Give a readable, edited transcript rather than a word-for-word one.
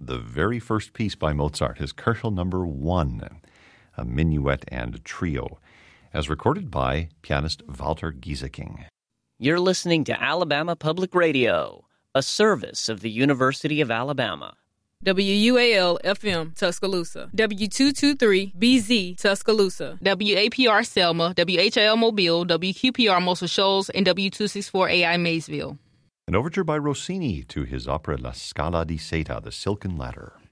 the very first piece by Mozart, his Köchel number 1, a minuet and trio, as recorded by pianist Walter Gieseking. You're listening to Alabama Public Radio, a service of the University of Alabama. WUAL-FM, Tuscaloosa. W223-BZ, Tuscaloosa. WAPR Selma, WHIL Mobile, WQPR Muscle Shoals, and W264AI Maysville. An overture by Rossini to his opera La Scala di Seta, The Silken Ladder.